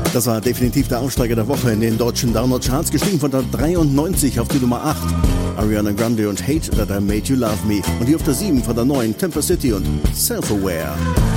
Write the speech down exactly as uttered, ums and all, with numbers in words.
Das war definitiv der Aufsteiger der Woche in den deutschen Download-Charts, gestiegen von der dreiundneunzig auf die Nummer acht. Ariana Grande und Hate That I Made You Love Me. Und hier auf der sieben von der neuen Temper City und Self-Aware.